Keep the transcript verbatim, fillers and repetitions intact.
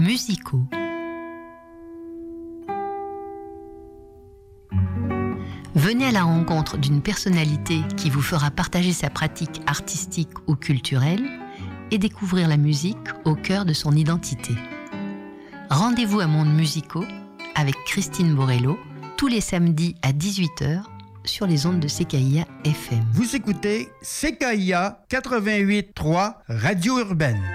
musicaux. Venez à la rencontre d'une personnalité qui vous fera partager sa pratique artistique ou culturelle et découvrir la musique au cœur de son identité. Rendez-vous à Mondes musicaux avec Christine Borello tous les samedis à dix-huit heures sur les ondes de C K I A F M. Vous écoutez C K I A quatre-vingt-huit point trois Radio Urbaine.